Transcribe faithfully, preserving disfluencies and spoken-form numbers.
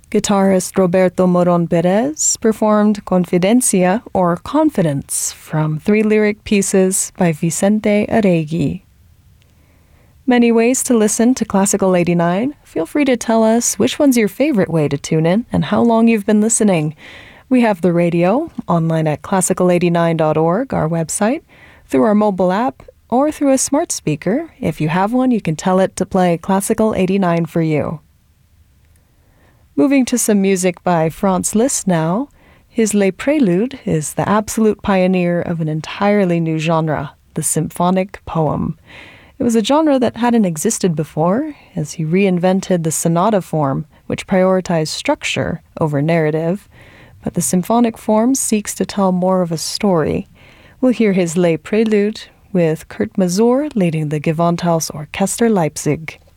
Guitarist Roberto Moron Perez performed Confidencia, or Confidence, from three lyric pieces by Vicente Arregui. Many ways to listen to Classical eighty-nine. Feel free to tell us which one's your favorite way to tune in and how long you've been listening. We have the radio, online at classical eighty-nine dot org, our website, through our mobile app, or through a smart speaker. If you have one, you can tell it to play Classical eighty-nine for you. Moving to some music by Franz Liszt now. His Les Préludes is the absolute pioneer of an entirely new genre, the symphonic poem. It was a genre that hadn't existed before, as he reinvented the sonata form, which prioritized structure over narrative, but the symphonic form seeks to tell more of a story. We'll hear his Les Préludes with Kurt Masur leading the Gewandhaus Orchester Leipzig.